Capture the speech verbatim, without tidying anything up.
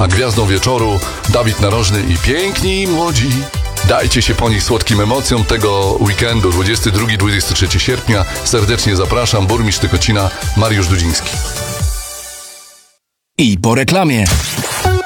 a gwiazdą wieczoru Dawid Narożny i piękni i młodzi. Dajcie się po nich słodkim emocjom tego weekendu, dwudziestego drugiego do dwudziestego trzeciego sierpnia. Serdecznie zapraszam, burmistrz Tykocina Mariusz Dudziński. I po reklamie.